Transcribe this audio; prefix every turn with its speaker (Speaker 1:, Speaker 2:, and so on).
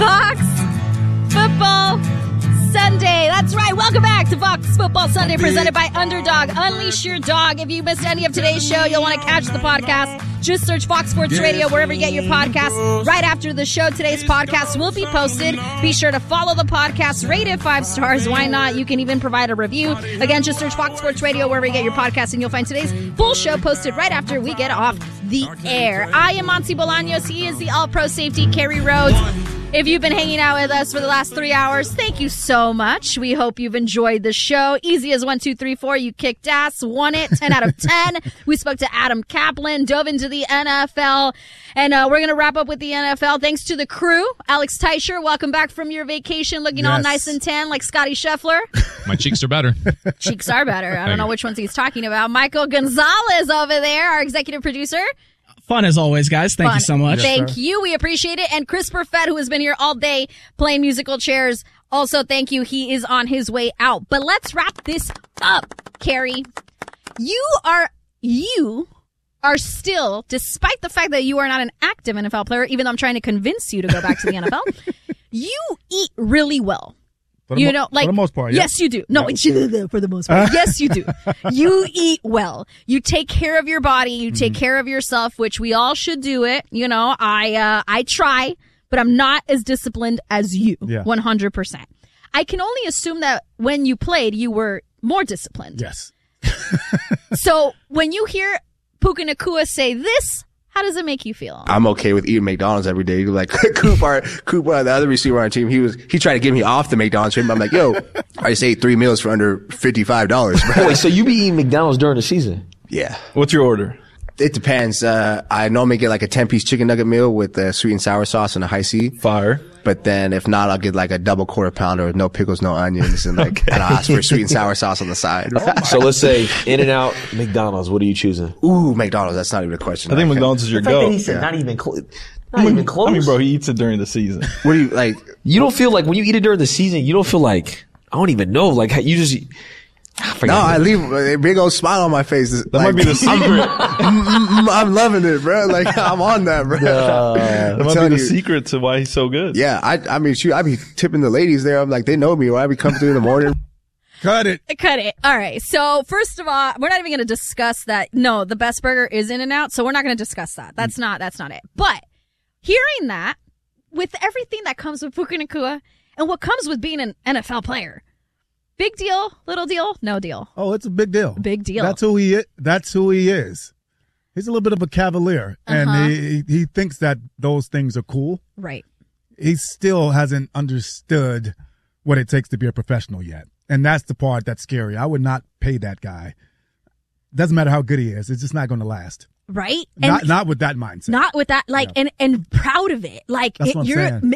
Speaker 1: Fox Football Sunday. That's right. Welcome back to Fox Football Sunday, presented by Underdog. Unleash your dog. If you missed any of today's show, you'll want to catch the podcast. Just search Fox Sports Radio wherever you get your podcasts. Right after the show, today's podcast will be posted. Be sure to follow the podcast. Rate it 5 stars. Why not? You can even provide a review. Again, just search Fox Sports Radio wherever you get your podcasts, and you'll find today's full show posted right after we get off the air. I am Monty Bolaños. He is the All-Pro Safety, Kerry Rhodes. If you've been hanging out with us for the last 3 hours, thank you so much. We hope you've enjoyed the show. Easy as 1, 2, 3, 4. You kicked ass, won it, 10 out of 10. We spoke to Adam Kaplan, dove into the NFL, and we're going to wrap up with the NFL. Thanks to the crew. Alex Teicher, welcome back from your vacation, looking all nice and tan like Scotty Scheffler.
Speaker 2: My cheeks are better.
Speaker 1: Cheeks are better. I don't know which ones he's talking about. Michael Gonzalez over there, our executive producer.
Speaker 3: Fun as always, guys. Thank you so much.
Speaker 1: Thank you. We appreciate it. And Chris Perfett, who has been here all day playing musical chairs, also thank you. He is on his way out. But let's wrap this up, Kerry. You are still, despite the fact that you are not an active NFL player, even though I'm trying to convince you to go back to the NFL, you eat really well.
Speaker 4: For the most part, yeah.
Speaker 1: Yes, you do. No, for the most part. Yes, you do. You eat well. You take care of your body. You take care of yourself, which we all should do it. You know, I try, but I'm not as disciplined as you. Yeah. 100%. I can only assume that when you played, you were more disciplined.
Speaker 4: Yes.
Speaker 1: So when you hear Puka Nacua say this, how does it make you feel?
Speaker 5: I'm okay with eating McDonald's every day. Like Cooper, the other receiver on our team, he tried to get me off the McDonald's trip. I'm like, yo, I just ate 3 meals for under $55. Bro.
Speaker 6: Wait, so you be eating McDonald's during the season?
Speaker 5: Yeah.
Speaker 6: What's your order?
Speaker 5: It depends. I normally get like a 10-piece chicken nugget meal with sweet and sour sauce and a high C.
Speaker 6: Fire.
Speaker 5: But then if not, I'll get like a double quarter pounder with no pickles, no onions, and like and I'll ask for sweet and sour sauce on the side.
Speaker 6: So let's say In-N-Out, McDonald's. What are you choosing?
Speaker 5: Ooh, McDonald's. That's not even a question.
Speaker 7: I think McDonald's is your
Speaker 6: go.
Speaker 7: go.
Speaker 6: He said not even close. Not even close.
Speaker 7: I mean, bro, he eats it during the season.
Speaker 5: What do you like?
Speaker 6: You don't feel like when you eat it during the season, you don't feel like, I don't even know, like you just.
Speaker 5: I leave a big old smile on my face.
Speaker 7: That might be the secret.
Speaker 5: I'm loving it, bro. Like I'm on that, bro.
Speaker 7: That might be the secret to why he's so good.
Speaker 5: Yeah, I mean, shoot, I be tipping the ladies there. I'm like, they know me, or I be coming through in the morning.
Speaker 4: Cut it.
Speaker 1: All right. So first of all, we're not even going to discuss that. No, the best burger is In-N-Out, so we're not going to discuss that. That's not it. But hearing that, with everything that comes with Puka Nacua and what comes with being an NFL player. Big deal, little deal, no deal.
Speaker 4: Oh, it's a big deal.
Speaker 1: Big deal.
Speaker 4: That's who he is. He's a little bit of a cavalier, and he thinks that those things are cool.
Speaker 1: Right.
Speaker 4: He still hasn't understood what it takes to be a professional yet, and that's the part that's scary. I would not pay that guy. Doesn't matter how good he is; it's just not going to last.
Speaker 1: Right?
Speaker 4: Not with that mindset.
Speaker 1: Not with that, and proud of it. Like,
Speaker 4: that's what I'm saying.